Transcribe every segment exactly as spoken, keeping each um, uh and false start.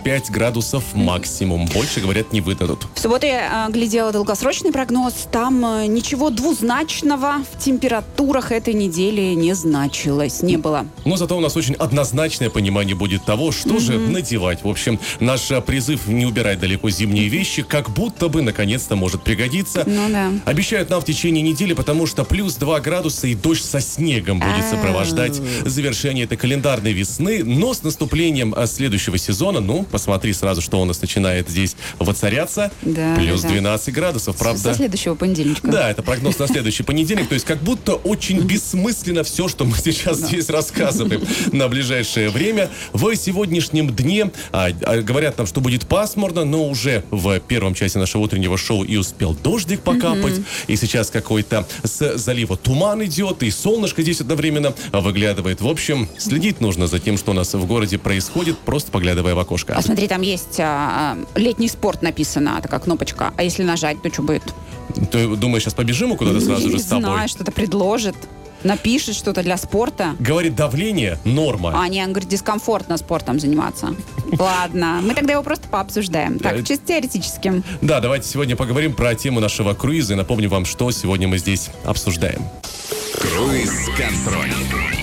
пять градусов максимум. Больше, говорят, не выдадут. В субботу я э, глядела долгосрочный прогноз. Там э, ничего двузначного в температурах этой недели не значилось, не было. Но зато у нас очень однозначное понимание будет того, что mm-hmm. же надевать. В общем, наш призыв не убирать далеко зимние вещи, как будто бы наконец-то может пригодиться. Ну да. Обещают нам в течение недели, потому что плюс два градуса и дождь со снегом будет сопровождать завершение этой календарной весны. Но с наступлением следующего сезона, ну, посмотри сразу, что у нас начинает здесь воцаряться. Да, плюс да. двенадцать градусов, правда? Со следующего понедельничка. Да, это прогноз на следующий понедельник. То есть как будто очень бессмысленно все, что мы сейчас да. здесь рассказываем на ближайшее время. В сегодняшнем дне а, а, говорят нам, что будет пасмурно, но уже в первом часе нашего утреннего шоу и успел дождик покапать. Mm-hmm. И сейчас какой-то с залива туман идет, и солнышко здесь одновременно выглядывает. В общем, следить нужно за тем, что у нас в городе происходит, просто поглядывая в окошко. А смотри, там есть а, летний спорт написано, такая кнопочка. А если нажать, то что будет? Ты думаешь, сейчас побежим куда-то сразу же с тобой? Не знаю, что-то предложит. Напишет что-то для спорта. Говорит, давление норма. А, не, он говорит, дискомфортно спортом заниматься. Ладно, мы тогда его просто пообсуждаем. Так, чисто теоретически. Да, давайте сегодня поговорим про тему нашего круиза. И напомню вам, что сегодня мы здесь обсуждаем. Круиз-контроль.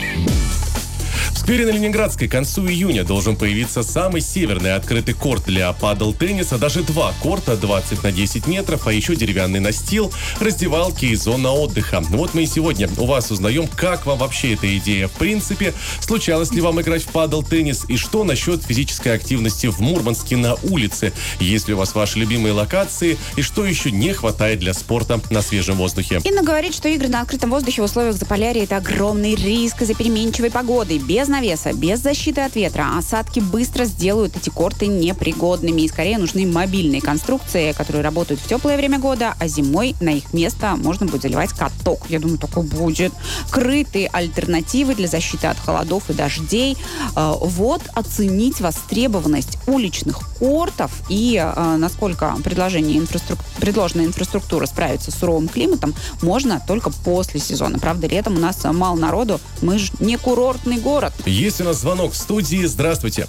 В сквере на Ленинградской к концу июня должен появиться самый северный открытый корт для падл-тенниса. Даже два корта двадцать на десять метров, а еще деревянный настил, раздевалки и зона отдыха. Вот мы и сегодня у вас узнаем, как вам вообще эта идея в принципе, случалось ли вам играть в падл-теннис и что насчет физической активности в Мурманске на улице. Есть ли у вас ваши любимые локации и что еще не хватает для спорта на свежем воздухе. Инна говорит, что игры на открытом воздухе в условиях Заполярья – это огромный риск из-за переменчивой погоды. Без навеса, без защиты от ветра. Осадки быстро сделают эти корты непригодными. И скорее нужны мобильные конструкции, которые работают в теплое время года, а зимой на их место можно будет заливать каток. Я думаю, такое будет. Крытые альтернативы для защиты от холодов и дождей. Вот оценить востребованность уличных кортов и насколько предложение инфраструк... предложенная инфраструктура справится с суровым климатом, можно только после сезона. Правда, летом у нас мало народу. Мы же не курортный город. Есть у нас звонок в студии. Здравствуйте.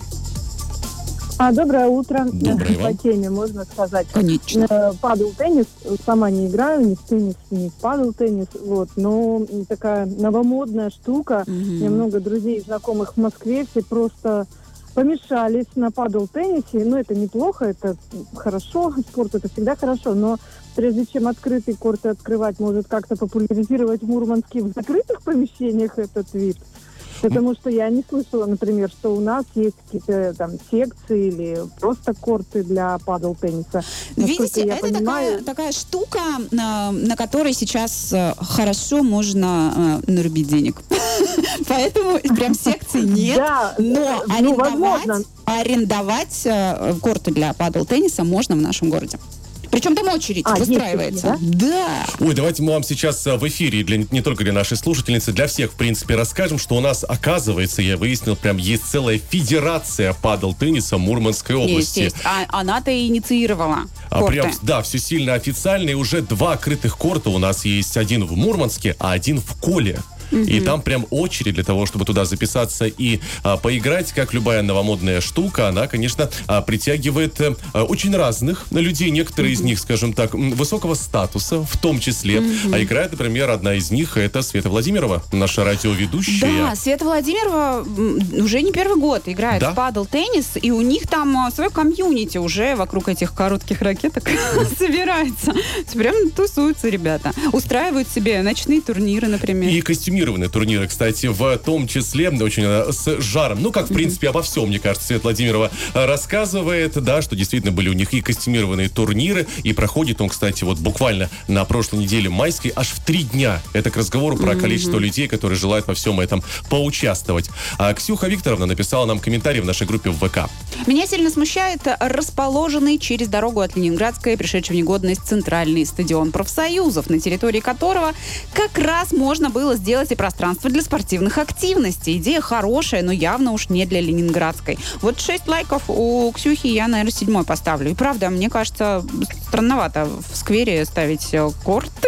А, доброе утро. Доброе По теме, можно сказать. Конечно. Падл-теннис. Сама не играю ни в теннис, ни в падл-теннис. Вот. Но такая новомодная штука. Угу. У меня много друзей и знакомых в Москве. Все просто помешались на падл-теннисе. Ну, это неплохо, это хорошо. Спорт это всегда хорошо. Но прежде чем открытые корты открывать, может как-то популяризировать в Мурманске в закрытых помещениях этот вид. Потому что я не слышала, например, что у нас есть какие-то там секции или просто корты для падл-тенниса. Видите, я это понимаю... такая, такая штука, на, на которой сейчас хорошо можно э, нарубить денег. Поэтому прям секций нет. Да, но ну, возможно. арендовать э, корты для падл-тенниса можно в нашем городе. Причем там очередь а, выстраивается. Есть, да? да. Ой, давайте мы вам сейчас в эфире, для, не только для нашей слушательницы, для всех, в принципе, расскажем, что у нас, оказывается, я выяснил, прям есть целая федерация падл-тенниса Мурманской области. Есть, есть. А она-то и инициировала а корты. прям, да, все сильно официально, и уже два открытых корта у нас есть. Один в Мурманске, а один в Коле. Mm-hmm. И там прям очередь для того, чтобы туда записаться и а, поиграть. Как любая новомодная штука, она, конечно, а, притягивает а, очень разных людей. Некоторые mm-hmm. из них, скажем так, высокого статуса в том числе. Mm-hmm. А играет, например, одна из них, это Света Владимирова, наша радиоведущая. Да, Света Владимирова уже не первый год играет да? в падл-теннис, и у них там свое комьюнити уже вокруг этих коротких ракеток собирается. Прям тусуются ребята. Устраивают себе ночные турниры, например. И костюмируют турниры, кстати, в том числе очень с жаром. Ну, как, в принципе, обо всем, мне кажется, Света Владимирова рассказывает, да, что действительно были у них и костюмированные турниры, и проходит он, кстати, вот буквально на прошлой неделе майской аж в три дня. Это к разговору про количество людей, которые желают во всем этом поучаствовать. А Ксюха Викторовна написала нам комментарий в нашей группе в ВК. Меня сильно смущает расположенный через дорогу от Ленинградской, пришедший в негодность центральный стадион профсоюзов, на территории которого как раз можно было сделать и пространство для спортивных активностей. Идея хорошая, но явно уж не для Ленинградской. Вот шесть лайков у Ксюхи, я, наверное, седьмой поставлю. И правда, мне кажется, странновато в сквере ставить корты,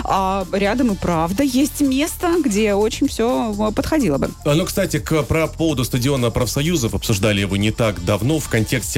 а рядом и правда есть место, где очень все подходило бы. Ну, кстати, к, про поводу стадиона профсоюзов обсуждали его не так давно в контексте